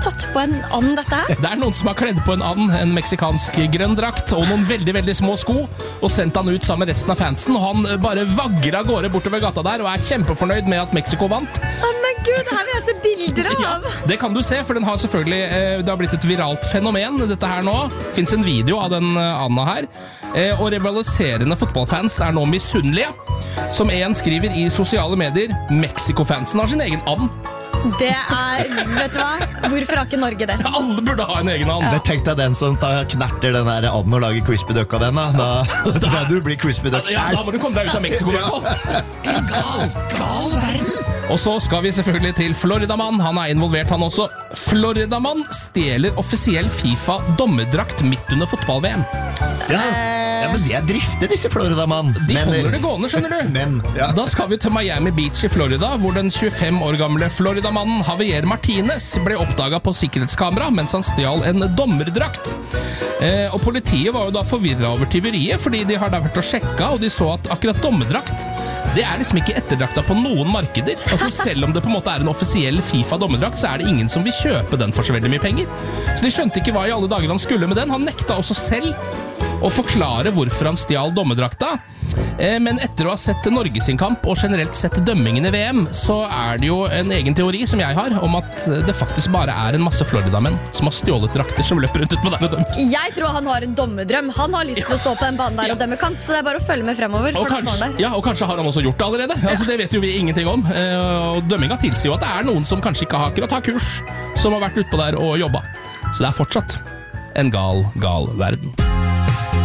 tatt på en and, dette her? Det noen som har kledd på en and, en meksikansk grønn drakt og noen veldig, veldig små sko, og sendt han ut sammen med resten av fansen, og han bare vagger av gårde bortover gata der, og kjempefornøyd med at Mexico vant. Men gud, det her vil jeg se bilder av! Ja, det kan du se, for den har selvfølgelig, det har blitt et viralt fenomen, dette her nå. Det finnes en video av den anda her, og rivaliserende fotballfans nå misunnelige. Som en skriver i sosiale medier, Mexico-fansen har sin egen and. Det vet du hva? Hvorfor har ikke Norge det? Alle burde ha en egen and. Tenk deg den som knerter den der anden og lager crispy duck av den. Da tror jeg du blir crispy duck Ja, selv. da må du komme deg ut av Mexico. En gal verden. Og så skal vi selvfølgelig til Floridamann. Han involvert, han også. Floridamann stjeler offisiell FIFA dommerdrakt midt under fotball-VM. Ja, men de drifte, disse Florida-mann. De holder det gående, skjønner du. Da skal vi til Miami Beach i Florida, hvor den 25 år gamle Florida-mannen Javier Martinez ble oppdaget på sikkerhetskamera mens han stjal en dommerdrakt. Og politiet var jo da forvirret over tyveriet, fordi de har da vært og sjekket, og de så at akkurat dommerdrakt, det liksom ikke etterdrakta på noen markeder. Altså selv om det på en måte en offisiell FIFA-dommerdrakt, så det ingen som vil kjøpe den for så veldig mye penger. Så de skjønte ikke hva i alle dager han skulle med den. Han nekta også selv å forklare hvorfor han stjal dommerdrakta. Men etter å ha sett Norge sin kamp og generelt sett dømmingen i VM, så det jo en egen teori som jeg har, om at det faktisk bare en masse Florida-menn som har stjålet drakter som løper rundt ut på der og dømmer. Jeg tror han har en dommerdrøm. Han har lyst til å stå på den banen der og dømme kamp, så det bare å følge med fremover. Og kanskje har han også gjort det allerede. Altså, det vet jo vi ingenting om. Og dømminga tilsier jo at det noen som kanskje ikke har akkurat kurs, som har vært ute på der og jobba. Så det fortsatt en gal verden.